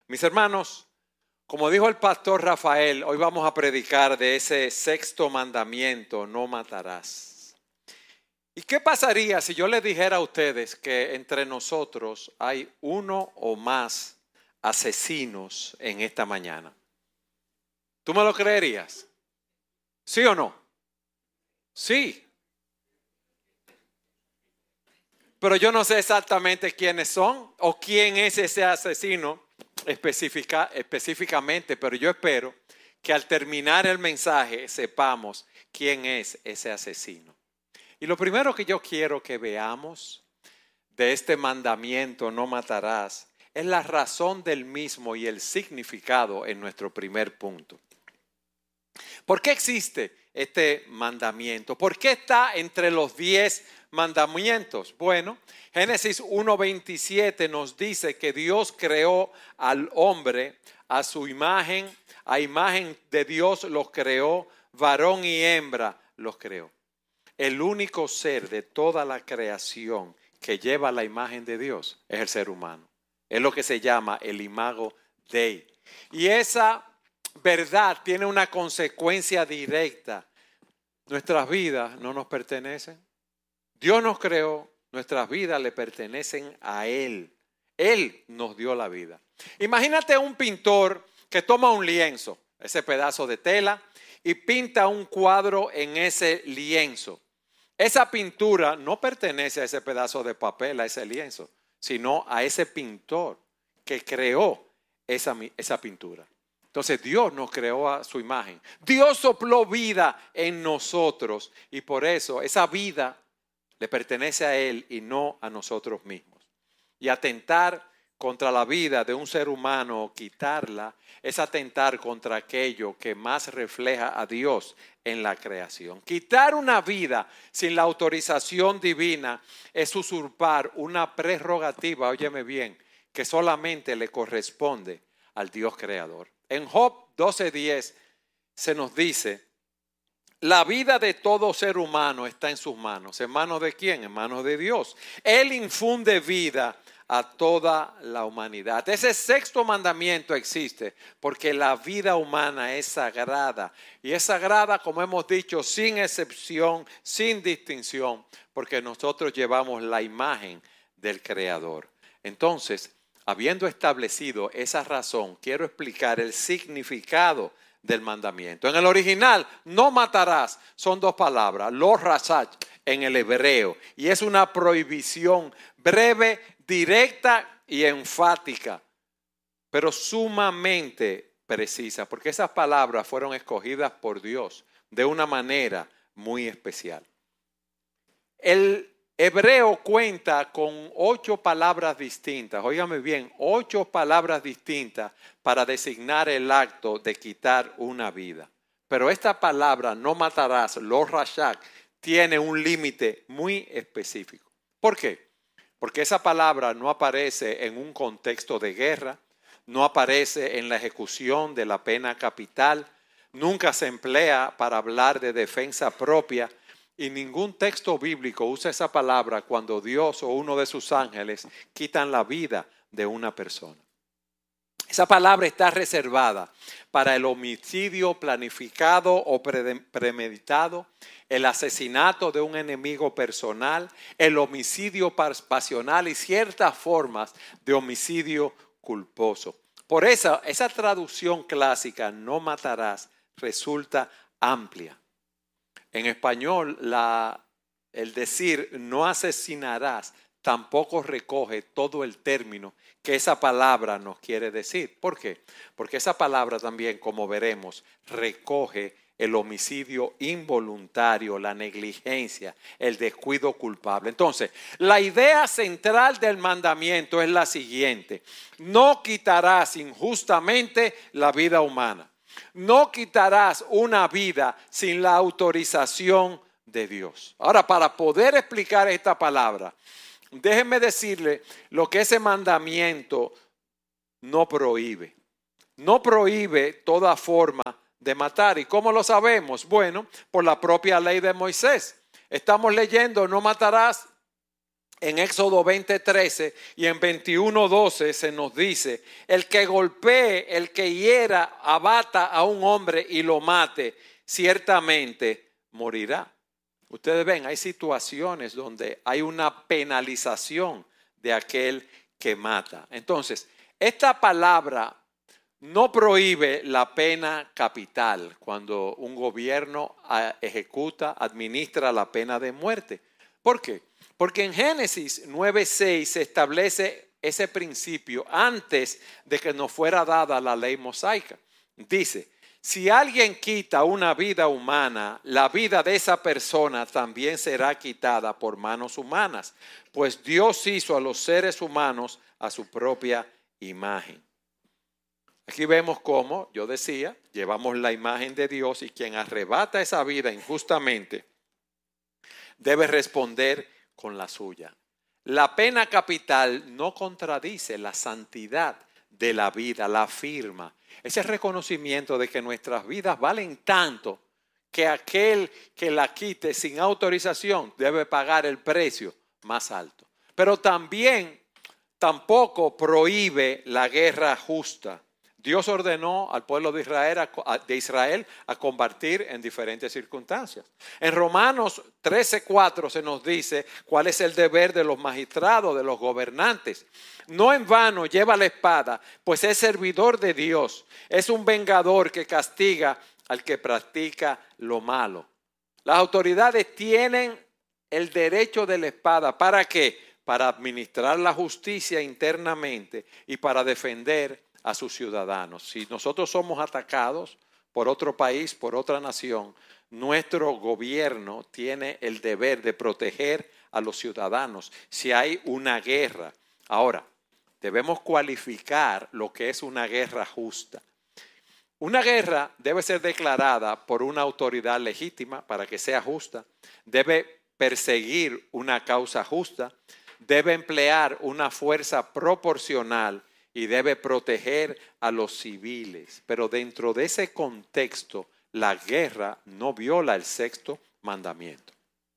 Mis hermanos, como dijo el pastor Rafael, hoy vamos a predicar de ese sexto mandamiento: no matarás. ¿Y qué pasaría si yo les dijera a ustedes que entre nosotros hay uno o más asesinos en esta mañana? ¿Tú me lo creerías? ¿Sí o no? Sí. Pero yo no sé exactamente quiénes son o quién es ese asesino específicamente, pero yo espero que al terminar el mensaje sepamos quién es ese asesino. Y lo primero que yo quiero que veamos de este mandamiento, no matarás, es la razón del mismo y el significado en nuestro primer punto. ¿Por qué existe este mandamiento? ¿Por qué está entre los 10 mandamientos? Bueno, Génesis 1:27 nos dice que Dios creó al hombre a su imagen, a imagen de Dios los creó, varón y hembra los creó. El único ser de toda la creación que lleva la imagen de Dios es el ser humano. Es lo que se llama el imago Dei. Y esa verdad tiene una consecuencia directa. Nuestras vidas no nos pertenecen. Dios nos creó, nuestras vidas le pertenecen a Él. Él nos dio la vida. Imagínate un pintor que toma un lienzo, ese pedazo de tela, y pinta un cuadro en ese lienzo. Esa pintura no pertenece a ese pedazo de papel, a ese lienzo, sino a ese pintor que creó esa pintura. Entonces Dios nos creó a su imagen. Dios sopló vida en nosotros y por eso esa vida le pertenece a Él y no a nosotros mismos. Y atentar contra la vida de un ser humano o quitarla es atentar contra aquello que más refleja a Dios en la creación. Quitar una vida sin la autorización divina es usurpar una prerrogativa, óyeme bien, que solamente le corresponde al Dios creador. En Job 12:10 se nos dice: la vida de todo ser humano está en sus manos. ¿En manos de quién? En manos de Dios. Él infunde vida a toda la humanidad. Ese sexto mandamiento existe porque la vida humana es sagrada. Y es sagrada, como hemos dicho, sin excepción, sin distinción, porque nosotros llevamos la imagen del Creador. Entonces, habiendo establecido esa razón, quiero explicar el significado del mandamiento. En el original, no matarás, son dos palabras, lo rashach en el hebreo, y es una prohibición breve, directa y enfática, pero sumamente precisa, porque esas palabras fueron escogidas por Dios de una manera muy especial. El hebreo cuenta con 8 palabras distintas, óigame bien, 8 palabras distintas para designar el acto de quitar una vida. Pero esta palabra, no matarás, lo rashak, tiene un límite muy específico. ¿Por qué? Porque esa palabra no aparece en un contexto de guerra, no aparece en la ejecución de la pena capital, nunca se emplea para hablar de defensa propia. Y ningún texto bíblico usa esa palabra cuando Dios o uno de sus ángeles quitan la vida de una persona. Esa palabra está reservada para el homicidio planificado o premeditado, el asesinato de un enemigo personal, el homicidio pasional y ciertas formas de homicidio culposo. Por eso, esa traducción clásica, no matarás, resulta amplia. En español, el decir no asesinarás tampoco recoge todo el término que esa palabra nos quiere decir. ¿Por qué? Porque esa palabra también, como veremos, recoge el homicidio involuntario, la negligencia, el descuido culpable. Entonces, la idea central del mandamiento es la siguiente: no quitarás injustamente la vida humana. No quitarás una vida sin la autorización de Dios. Ahora, para poder explicar esta palabra, déjenme decirle lo que ese mandamiento no prohíbe. No prohíbe toda forma de matar. ¿Y cómo lo sabemos? Bueno, por la propia ley de Moisés. Estamos leyendo, no matarás, En Éxodo 20:13 y en 21:12 se nos dice: el que golpee, el que hiera, abata a un hombre y lo mate, ciertamente morirá. Ustedes ven, hay situaciones donde hay una penalización de aquel que mata. Entonces, esta palabra no prohíbe la pena capital cuando un gobierno ejecuta, administra la pena de muerte. ¿Por qué? Porque en Génesis 9:6 se establece ese principio antes de que nos fuera dada la ley mosaica. Dice: si alguien quita una vida humana, la vida de esa persona también será quitada por manos humanas, pues Dios hizo a los seres humanos a su propia imagen. Aquí vemos cómo, yo decía, llevamos la imagen de Dios y quien arrebata esa vida injustamente debe responder con la suya. La pena capital no contradice la santidad de la vida, la afirma. Ese reconocimiento de que nuestras vidas valen tanto que aquel que la quite sin autorización debe pagar el precio más alto. Pero tampoco prohíbe la guerra justa. Dios ordenó al pueblo de Israel a combatir en diferentes circunstancias. En Romanos 13:4 se nos dice cuál es el deber de los magistrados, de los gobernantes. No en vano lleva la espada, pues es servidor de Dios. Es un vengador que castiga al que practica lo malo. Las autoridades tienen el derecho de la espada. ¿Para qué? Para administrar la justicia internamente y para defender a sus ciudadanos. Si nosotros somos atacados por otro país, por otra nación, nuestro gobierno tiene el deber de proteger a los ciudadanos si hay una guerra. Ahora, debemos cualificar lo que es una guerra justa. Una guerra debe ser declarada por una autoridad legítima para que sea justa, debe perseguir una causa justa, debe emplear una fuerza proporcional y debe proteger a los civiles. Pero dentro de ese contexto, la guerra no viola el sexto mandamiento.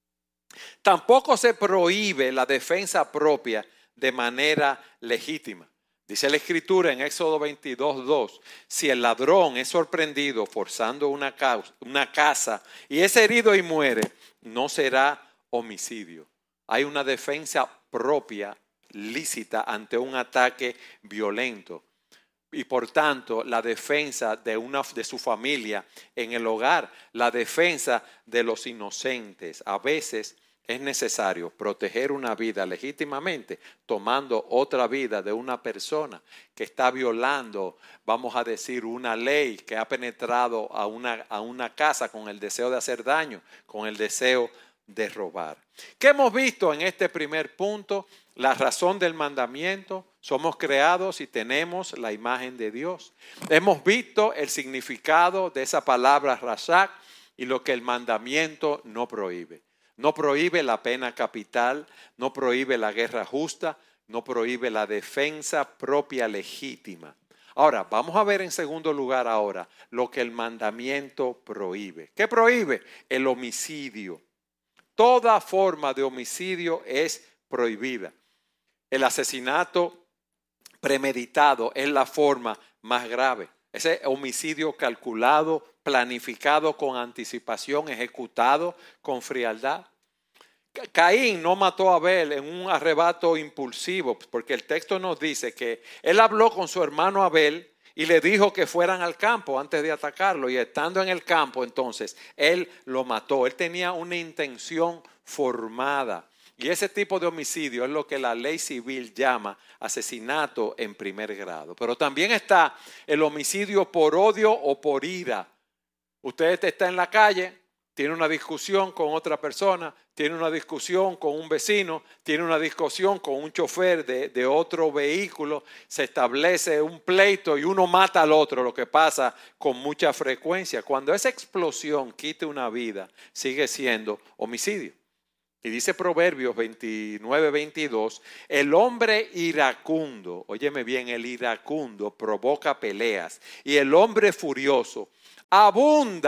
Tampoco se prohíbe la defensa propia de manera legítima. Dice la Escritura en Éxodo 22:2, si el ladrón es sorprendido forzando una casa y es herido y muere, no será homicidio. Hay una defensa propia lícita ante un ataque violento y por tanto la defensa de su familia en el hogar, la defensa de los inocentes. A veces es necesario proteger una vida legítimamente tomando otra vida de una persona que está violando, vamos a decir, una ley, que ha penetrado a una casa con el deseo de hacer daño, con el deseo de robar. ¿Qué hemos visto en este primer punto? La razón del mandamiento: somos creados y tenemos la imagen de Dios. Hemos visto el significado de esa palabra rashak y lo que el mandamiento no prohíbe. No prohíbe la pena capital, no prohíbe la guerra justa, no prohíbe la defensa propia legítima. Ahora, vamos a ver en segundo lugar ahora lo que el mandamiento prohíbe. ¿Qué prohíbe? El homicidio. Toda forma de homicidio es prohibida. El asesinato premeditado es la forma más grave. Ese homicidio calculado, planificado con anticipación, ejecutado con frialdad. Caín no mató a Abel en un arrebato impulsivo, porque el texto nos dice que él habló con su hermano Abel y le dijo que fueran al campo antes de atacarlo, y estando en el campo entonces él lo mató. Él tenía una intención formada. Y ese tipo de homicidio es lo que la ley civil llama asesinato en primer grado. Pero también está el homicidio por odio o por ira. Usted está en la calle, tiene una discusión con otra persona, tiene una discusión con un vecino, tiene una discusión con un chofer de otro vehículo, se establece un pleito y uno mata al otro, lo que pasa con mucha frecuencia. Cuando esa explosión quite una vida, sigue siendo homicidio. Y dice Proverbios 29:22, el hombre iracundo, óyeme bien, el iracundo provoca peleas y el hombre furioso abunda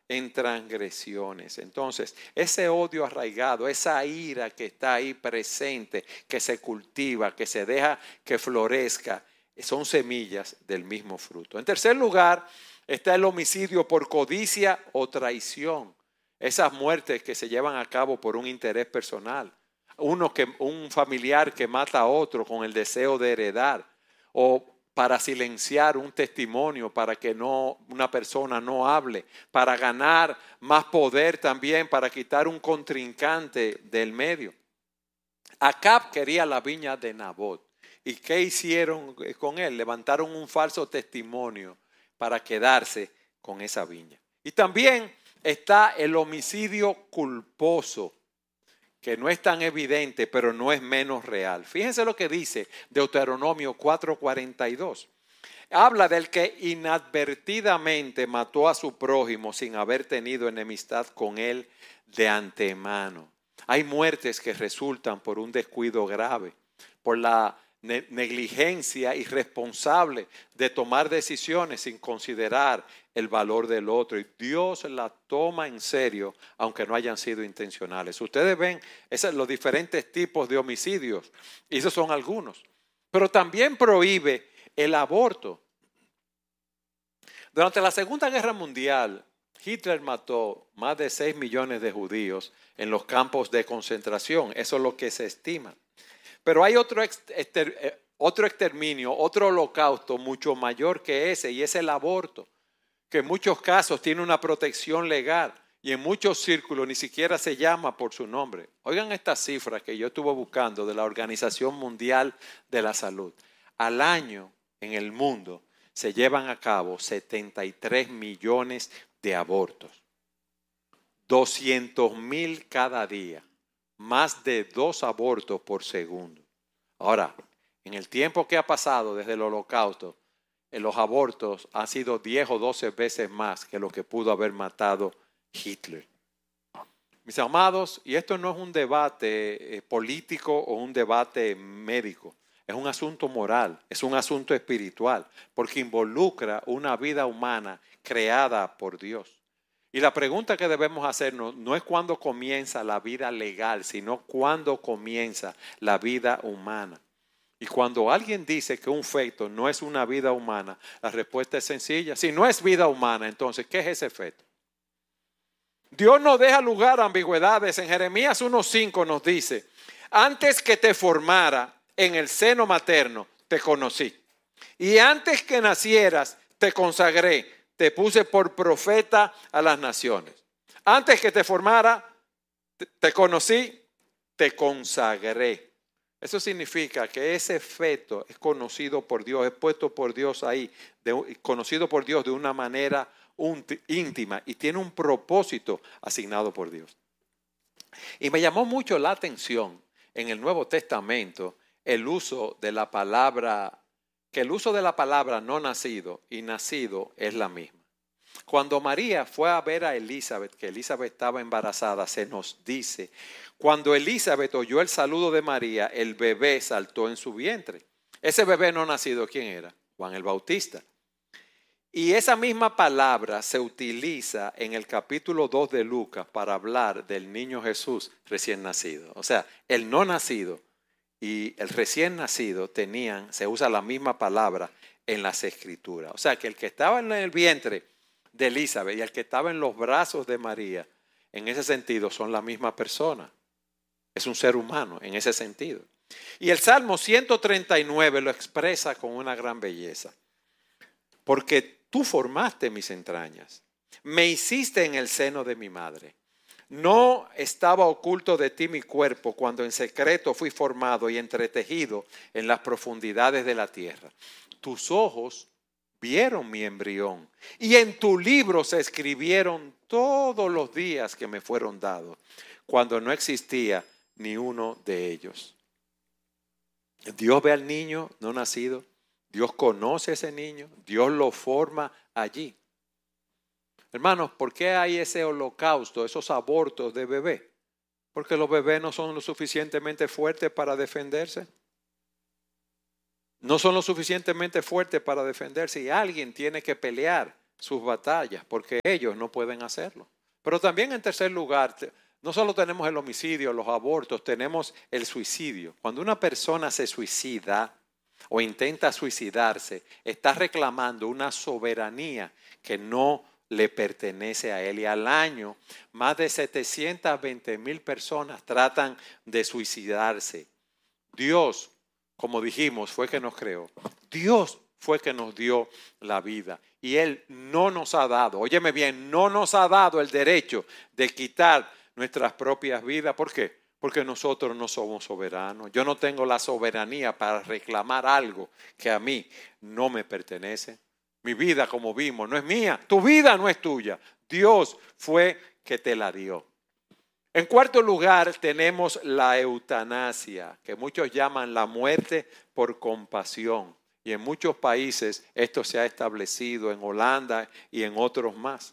en transgresiones. Entonces, ese odio arraigado, esa ira que está ahí presente, que se cultiva, que se deja que florezca, son semillas del mismo fruto. En tercer lugar, está el homicidio por codicia o traición. Esas muertes que se llevan a cabo por un interés personal. Un familiar que mata a otro con el deseo de heredar, o para silenciar un testimonio, para que una persona no hable, para ganar más poder también, para quitar un contrincante del medio. Acab quería la viña de Nabot. ¿Y qué hicieron con él? Levantaron un falso testimonio para quedarse con esa viña. Y también está el homicidio culposo, que no es tan evidente, pero no es menos real. Fíjense lo que dice Deuteronomio 4:42. Habla del que inadvertidamente mató a su prójimo sin haber tenido enemistad con él de antemano. Hay muertes que resultan por un descuido grave, por la negligencia irresponsable de tomar decisiones sin considerar el valor del otro. Y Dios la toma en serio, aunque no hayan sido intencionales. Ustedes ven los diferentes tipos de homicidios, y esos son algunos. Pero también prohíbe el aborto. Durante la Segunda Guerra Mundial, Hitler mató más de 6 millones de judíos en los campos de concentración. Eso es lo que se estima. Pero hay otro exterminio, otro holocausto mucho mayor que ese, y es el aborto, que en muchos casos tiene una protección legal y en muchos círculos ni siquiera se llama por su nombre. Oigan estas cifras que yo estuve buscando de la Organización Mundial de la Salud. Al año en el mundo se llevan a cabo 73 millones de abortos, 200,000 cada día. Más de 2 abortos por segundo. Ahora, en el tiempo que ha pasado desde el holocausto, los abortos han sido 10 o 12 veces más que lo que pudo haber matado Hitler. Mis amados, y esto no es un debate político o un debate médico, es un asunto moral, es un asunto espiritual, porque involucra una vida humana creada por Dios. Y la pregunta que debemos hacernos no es cuándo comienza la vida legal, sino cuándo comienza la vida humana. Y cuando alguien dice que un feto no es una vida humana, la respuesta es sencilla. Si no es vida humana, entonces, ¿qué es ese feto? Dios no deja lugar a ambigüedades. En Jeremías 1:5 nos dice: antes que te formara en el seno materno, te conocí. Y antes que nacieras, te consagré. Te puse por profeta a las naciones. Antes que te formara, te conocí, te consagré. Eso significa que ese feto es conocido por Dios, es puesto por Dios ahí, conocido por Dios de una manera íntima y tiene un propósito asignado por Dios. Y me llamó mucho la atención en el Nuevo Testamento el uso de la palabra, que el uso de la palabra no nacido y nacido es la misma. Cuando María fue a ver a Elizabeth, que Elizabeth estaba embarazada, se nos dice, cuando Elizabeth oyó el saludo de María, el bebé saltó en su vientre. Ese bebé no nacido, ¿quién era? Juan el Bautista. Y esa misma palabra se utiliza en el capítulo 2 de Lucas para hablar del niño Jesús recién nacido. O sea, el no nacido y el recién nacido se usa la misma palabra en las Escrituras. O sea, que el que estaba en el vientre de Elizabeth y el que estaba en los brazos de María, en ese sentido son la misma persona. Es un ser humano en ese sentido. Y el Salmo 139 lo expresa con una gran belleza. Porque tú formaste mis entrañas, me hiciste en el seno de mi madre. No estaba oculto de ti mi cuerpo cuando en secreto fui formado y entretejido en las profundidades de la tierra. Tus ojos vieron mi embrión y en tu libro se escribieron todos los días que me fueron dados, cuando no existía ni uno de ellos. Dios ve al niño no nacido, Dios conoce a ese niño, Dios lo forma allí. Hermanos, ¿por qué hay ese holocausto, esos abortos de bebé? Porque los bebés no son lo suficientemente fuertes para defenderse. No son lo suficientemente fuertes para defenderse y alguien tiene que pelear sus batallas, porque ellos no pueden hacerlo. Pero también en tercer lugar, no solo tenemos el homicidio, los abortos, tenemos el suicidio. Cuando una persona se suicida o intenta suicidarse, está reclamando una soberanía que no le pertenece a él. Y al año, más de 720,000 personas tratan de suicidarse. Dios, como dijimos, fue que nos creó. Dios fue que nos dio la vida. Y Él no nos ha dado, óyeme bien, no nos ha dado el derecho de quitar nuestras propias vidas. ¿Por qué? Porque nosotros no somos soberanos. Yo no tengo la soberanía para reclamar algo que a mí no me pertenece. Mi vida, como vimos, no es mía. Tu vida no es tuya. Dios fue que te la dio. En cuarto lugar tenemos la eutanasia, que muchos llaman la muerte por compasión. Y en muchos países esto se ha establecido, en Holanda y en otros más.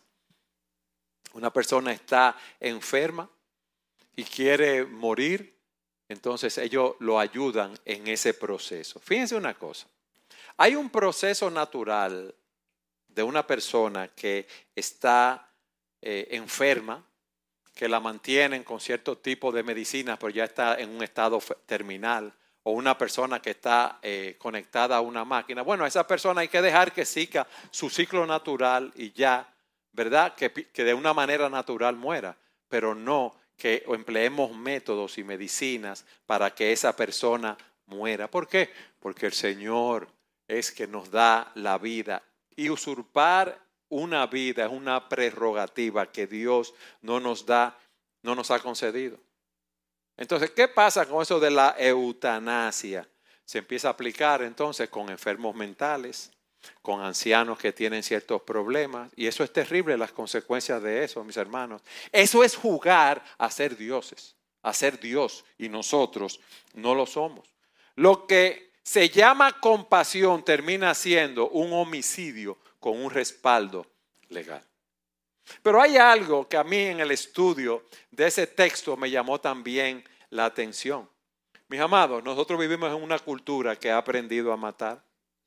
Una persona está enferma y quiere morir, entonces ellos lo ayudan en ese proceso. Fíjense una cosa, hay un proceso natural de una persona que está enferma, que la mantienen con cierto tipo de medicina, pero ya está en un estado terminal, o una persona que está conectada a una máquina. Bueno, a esa persona hay que dejar que siga su ciclo natural y ya, ¿verdad? Que de una manera natural muera, pero no que empleemos métodos y medicinas para que esa persona muera. ¿Por qué? Porque el Señor es que nos da la vida. Y usurpar una vida es una prerrogativa que Dios no nos da, no nos ha concedido. Entonces, ¿qué pasa con eso de la eutanasia? Se empieza a aplicar entonces con enfermos mentales, con ancianos que tienen ciertos problemas, y eso es terrible, las consecuencias de eso, mis hermanos. Eso es jugar a ser dioses, a ser Dios, y nosotros no lo somos. Lo que se llama compasión termina siendo un homicidio con un respaldo legal. Pero hay algo que a mí en el estudio de ese texto me llamó también la atención. Mis amados, nosotros vivimos en una cultura que ha aprendido a matar.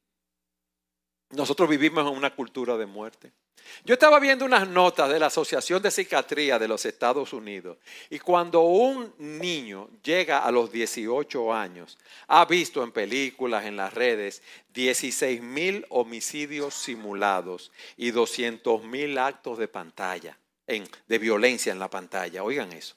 Nosotros vivimos en una cultura de muerte. Yo estaba viendo unas notas de la Asociación de Psiquiatría de los Estados Unidos, y cuando un niño llega a los 18 años, ha visto en películas, en las redes, 16,000 homicidios simulados y 200,000 actos de pantalla, de violencia en la pantalla. Oigan eso.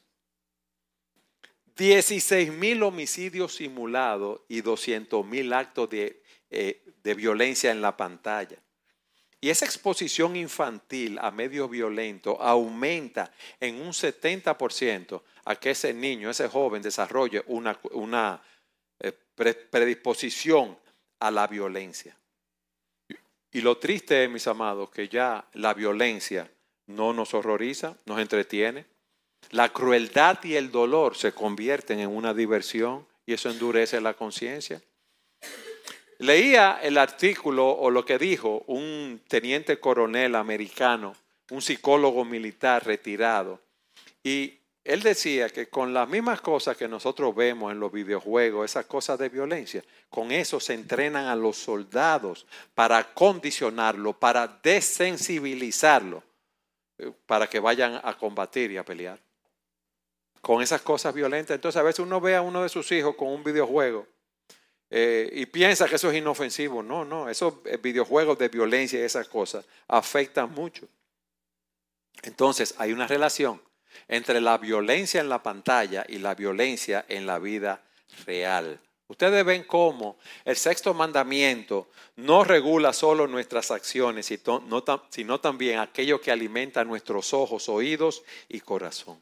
16,000 homicidios simulados y 200,000 actos de violencia en la pantalla. Y esa exposición infantil a medios violentos aumenta en un 70% a que ese niño, ese joven desarrolle una predisposición a la violencia. Y lo triste es, mis amados, que ya la violencia no nos horroriza, nos entretiene. La crueldad y el dolor se convierten en una diversión y eso endurece la conciencia. Leía el artículo o lo que dijo un teniente coronel americano, un psicólogo militar retirado, y él decía que con las mismas cosas que nosotros vemos en los videojuegos, esas cosas de violencia, con eso se entrenan a los soldados para condicionarlo, para desensibilizarlo, para que vayan a combatir y a pelear. Con esas cosas violentas. Entonces a veces uno ve a uno de sus hijos con un videojuego y piensa que eso es inofensivo. No, esos videojuegos de violencia y esas cosas afectan mucho. Entonces hay una relación entre la violencia en la pantalla y la violencia en la vida real. Ustedes ven cómo el sexto mandamiento no regula solo nuestras acciones, sino también aquello que alimenta nuestros ojos, oídos y corazón.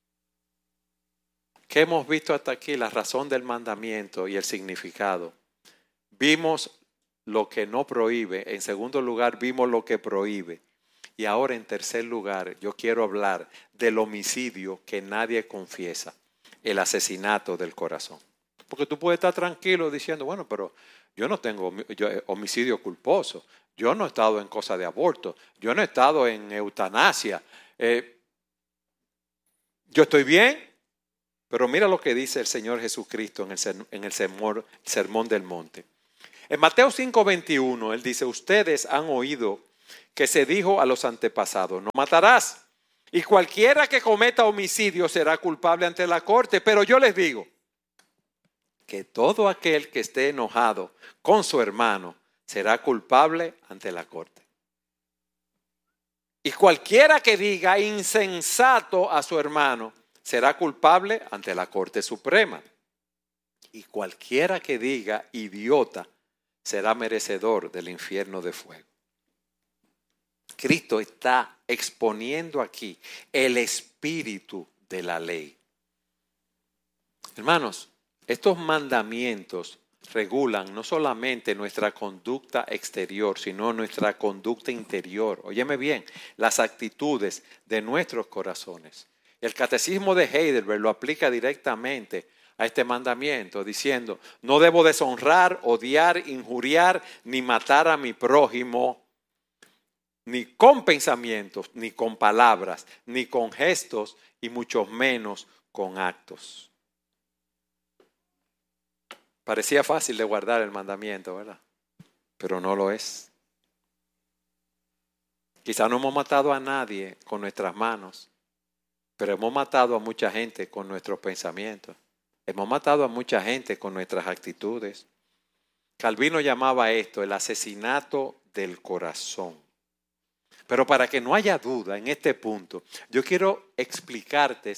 ¿Qué hemos visto hasta aquí? La razón del mandamiento y el significado. Vimos lo que no prohíbe. En segundo lugar, vimos lo que prohíbe. Y ahora, en tercer lugar, yo quiero hablar del homicidio que nadie confiesa, el asesinato del corazón. Porque tú puedes estar tranquilo diciendo, bueno, pero yo no tengo homicidio culposo. Yo no he estado en cosas de aborto. Yo no he estado en eutanasia. Yo estoy bien. Pero mira lo que dice el Señor Jesucristo en el Sermón del Monte. En Mateo 5:21, Él dice, ustedes han oído que se dijo a los antepasados: no matarás. Y cualquiera que cometa homicidio será culpable ante la corte. Pero yo les digo que todo aquel que esté enojado con su hermano será culpable ante la corte. Y cualquiera que diga insensato a su hermano será culpable ante la Corte Suprema. Y cualquiera que diga idiota será merecedor del infierno de fuego. Cristo está exponiendo aquí el espíritu de la ley. Hermanos, estos mandamientos regulan no solamente nuestra conducta exterior, sino nuestra conducta interior. Óyeme bien, las actitudes de nuestros corazones. El Catecismo de Heidelberg lo aplica directamente a este mandamiento, diciendo: no debo deshonrar, odiar, injuriar, ni matar a mi prójimo, ni con pensamientos, ni con palabras, ni con gestos, y mucho menos con actos. Parecía fácil de guardar el mandamiento, ¿verdad? Pero no lo es. Quizá no hemos matado a nadie con nuestras manos, pero hemos matado a mucha gente con nuestros pensamientos. Hemos matado a mucha gente con nuestras actitudes. Calvino llamaba esto el asesinato del corazón. Pero para que no haya duda en este punto, yo quiero explicarte,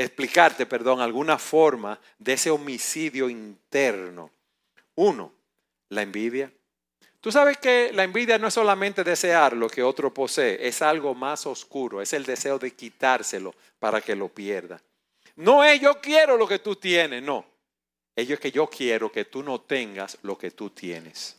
alguna forma de ese homicidio interno. Uno, la envidia. Tú sabes que la envidia no es solamente desear lo que otro posee, es algo más oscuro, es el deseo de quitárselo para que lo pierda. No es yo quiero lo que tú tienes, no. Es que yo quiero que tú no tengas lo que tú tienes.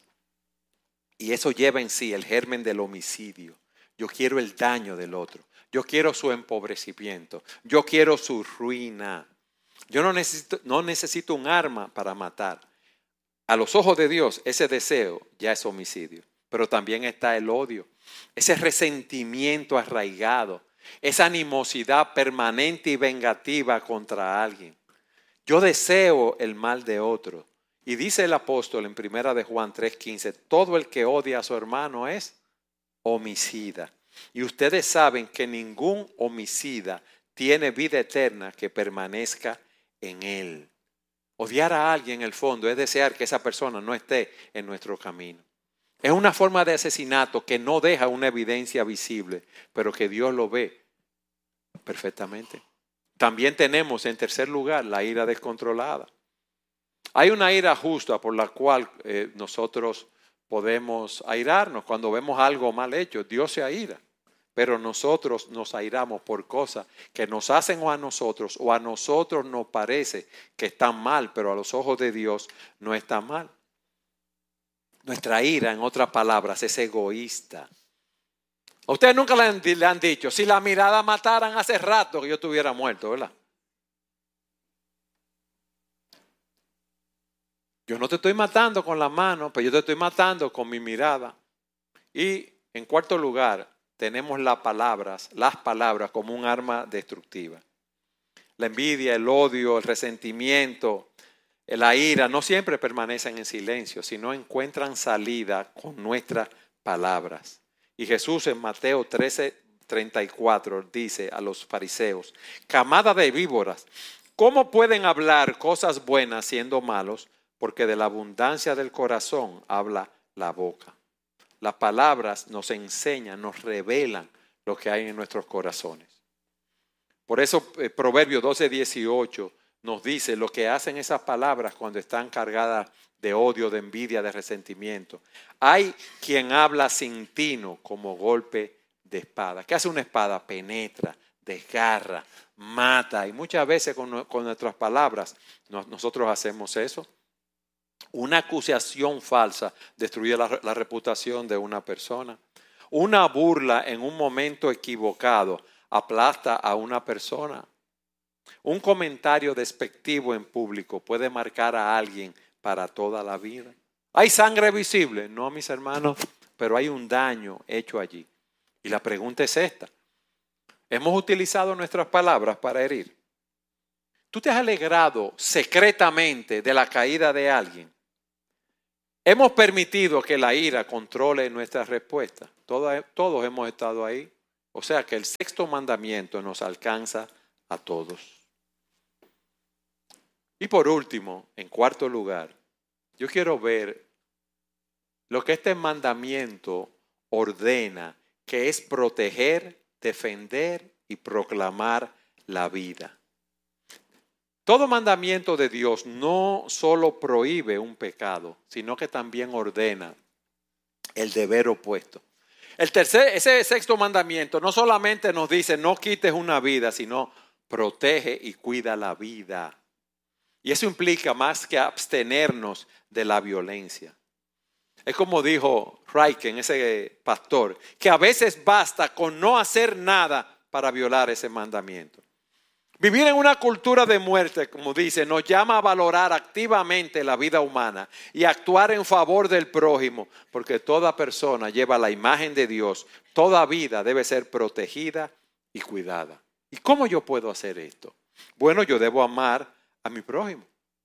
Y eso lleva en sí el germen del homicidio. Yo quiero el daño del otro. Yo quiero su empobrecimiento. Yo quiero su ruina. Yo no necesito un arma para matar. A los ojos de Dios, ese deseo ya es homicidio. Pero también está el odio, ese resentimiento arraigado, esa animosidad permanente y vengativa contra alguien. Yo deseo el mal de otro. Y dice el apóstol en 1 de Juan 3:15, todo el que odia a su hermano es homicida. Y ustedes saben que ningún homicida tiene vida eterna que permanezca en él. Odiar a alguien en el fondo es desear que esa persona no esté en nuestro camino. Es una forma de asesinato que no deja una evidencia visible, pero que Dios lo ve perfectamente. También tenemos en tercer lugar la ira descontrolada. Hay una ira justa por la cual nosotros podemos airarnos. Cuando vemos algo mal hecho, Dios se aira. Pero nosotros nos airamos por cosas que nos hacen o a nosotros nos parece que están mal, pero a los ojos de Dios no está mal. Nuestra ira, en otras palabras, es egoísta. A ustedes nunca le han dicho: si la mirada mataran hace rato que yo estuviera muerto, ¿verdad? Yo no te estoy matando con la mano, pero yo te estoy matando con mi mirada. Y en cuarto lugar, tenemos las palabras como un arma destructiva. La envidia, el odio, el resentimiento, la ira no siempre permanecen en silencio, sino encuentran salida con nuestras palabras. Y Jesús en Mateo 13:34 dice a los fariseos: camada de víboras, ¿cómo pueden hablar cosas buenas siendo malos? Porque de la abundancia del corazón habla la boca. Las palabras nos enseñan, nos revelan lo que hay en nuestros corazones. Por eso Proverbios 12:18 nos dice lo que hacen esas palabras cuando están cargadas de odio, de envidia, de resentimiento. Hay quien habla sin tino como golpe de espada. ¿Qué hace una espada? Penetra, desgarra, mata. Y muchas veces con nuestras palabras nosotros hacemos eso. Una acusación falsa destruye la reputación de una persona. Una burla en un momento equivocado aplasta a una persona. Un comentario despectivo en público puede marcar a alguien para toda la vida. ¿Hay sangre visible? No, mis hermanos, pero hay un daño hecho allí. Y la pregunta es esta: ¿hemos utilizado nuestras palabras para herir? ¿Tú te has alegrado secretamente de la caída de alguien? Hemos permitido que la ira controle nuestras respuestas. Todos hemos estado ahí. O sea que el sexto mandamiento nos alcanza a todos. Y por último, en cuarto lugar, yo quiero ver lo que este mandamiento ordena, que es proteger, defender y proclamar la vida. Todo mandamiento de Dios no solo prohíbe un pecado, sino que también ordena el deber opuesto. Ese sexto mandamiento no solamente nos dice no quites una vida, sino protege y cuida la vida. Y eso implica más que abstenernos de la violencia. Es como dijo Raiken, ese pastor, que a veces basta con no hacer nada para violar ese mandamiento. Vivir en una cultura de muerte, como dice, nos llama a valorar activamente la vida humana y actuar en favor del prójimo, porque toda persona lleva la imagen de Dios. Toda vida debe ser protegida y cuidada. ¿Y cómo yo puedo hacer esto? Bueno, yo debo amar a mi prójimo.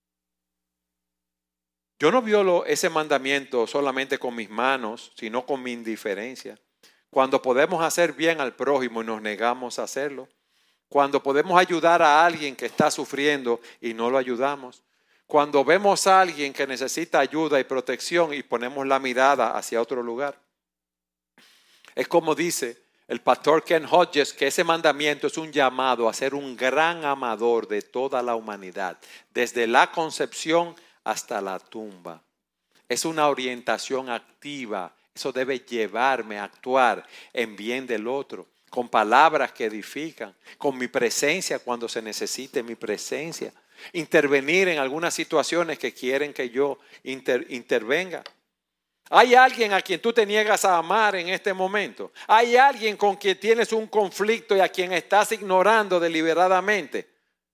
Yo no violo ese mandamiento solamente con mis manos, sino con mi indiferencia. Cuando podemos hacer bien al prójimo y nos negamos a hacerlo. Cuando podemos ayudar a alguien que está sufriendo y no lo ayudamos. Cuando vemos a alguien que necesita ayuda y protección y ponemos la mirada hacia otro lugar. Es como dice el pastor Ken Hodges, que ese mandamiento es un llamado a ser un gran amador de toda la humanidad, desde la concepción hasta la tumba. Es una orientación activa. Eso debe llevarme a actuar en bien del otro, con palabras que edifican, con mi presencia cuando se necesite mi presencia, intervenir en algunas situaciones que quieren que yo intervenga. ¿Hay alguien a quien tú te niegas a amar en este momento? ¿Hay alguien con quien tienes un conflicto y a quien estás ignorando deliberadamente?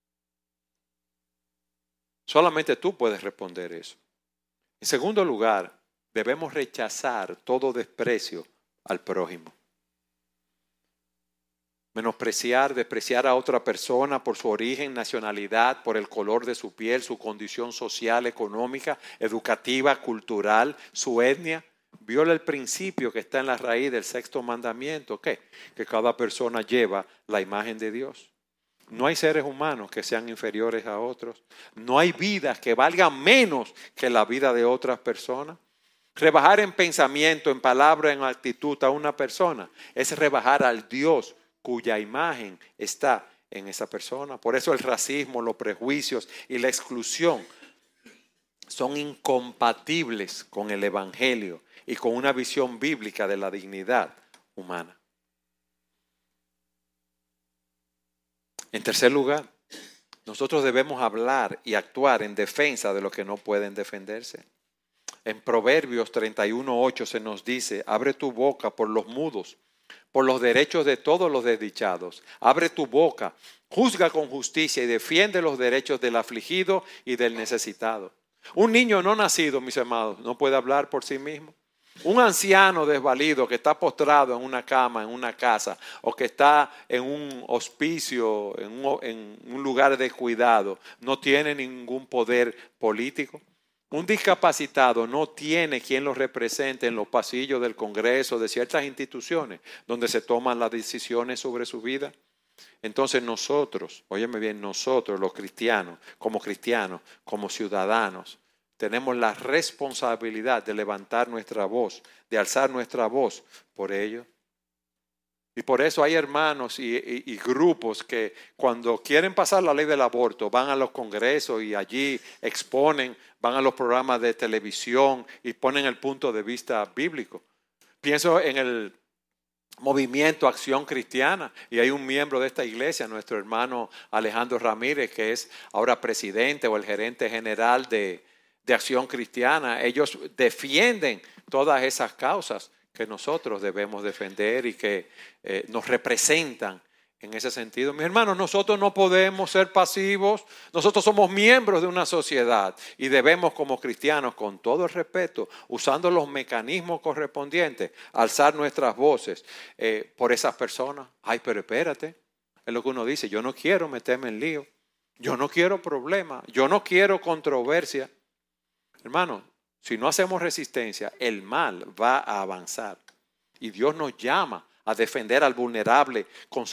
Solamente tú puedes responder eso. En segundo lugar, debemos rechazar todo desprecio al prójimo. Menospreciar, despreciar a otra persona por su origen, nacionalidad, por el color de su piel, su condición social, económica, educativa, cultural, su etnia, viola el principio que está en la raíz del sexto mandamiento. ¿Qué? Que cada persona lleva la imagen de Dios. No hay seres humanos que sean inferiores a otros. No hay vidas que valgan menos que la vida de otras personas. Rebajar en pensamiento, en palabra, en actitud a una persona es rebajar al Dios cuya imagen está en esa persona. Por eso el racismo, los prejuicios y la exclusión son incompatibles con el Evangelio y con una visión bíblica de la dignidad humana. En tercer lugar, nosotros debemos hablar y actuar en defensa de los que no pueden defenderse. En Proverbios 31:8 se nos dice: abre tu boca por los mudos, por los derechos de todos los desdichados. Abre tu boca, juzga con justicia y defiende los derechos del afligido y del necesitado. Un niño no nacido, mis amados, no puede hablar por sí mismo. Un anciano desvalido que está postrado en una cama, en una casa, o que está en un hospicio, en un lugar de cuidado, no tiene ningún poder político. Un discapacitado no tiene quien lo represente en los pasillos del Congreso, de ciertas instituciones donde se toman las decisiones sobre su vida. Entonces nosotros, óyeme bien, nosotros los cristianos, como ciudadanos, tenemos la responsabilidad de levantar nuestra voz, de alzar nuestra voz por ellos. Y por eso hay hermanos y grupos que cuando quieren pasar la ley del aborto van a los congresos y allí exponen, van a los programas de televisión y ponen el punto de vista bíblico. Pienso en el movimiento Acción Cristiana y hay un miembro de esta iglesia, nuestro hermano Alejandro Ramírez, que es ahora presidente o el gerente general de Acción Cristiana. Ellos defienden todas esas causas que nosotros debemos defender y que nos representan en ese sentido. Mis hermanos, nosotros no podemos ser pasivos. Nosotros somos miembros de una sociedad y debemos, como cristianos, con todo el respeto, usando los mecanismos correspondientes, alzar nuestras voces por esas personas. Ay, pero espérate, es lo que uno dice: yo no quiero meterme en lío, yo no quiero problemas, yo no quiero controversia. Hermano, si no hacemos resistencia, el mal va a avanzar. Y Dios nos llama a defender al vulnerable con